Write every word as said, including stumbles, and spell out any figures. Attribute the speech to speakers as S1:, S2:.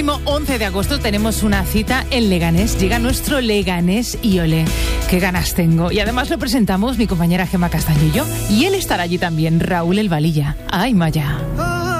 S1: once de agosto tenemos una cita en Leganés. Llega nuestro Leganés y ole, qué ganas tengo. Y además lo presentamos mi compañera Gemma Castaño y yo. Y él estará allí también, Raúl El Valilla. ¡Ay, Maya!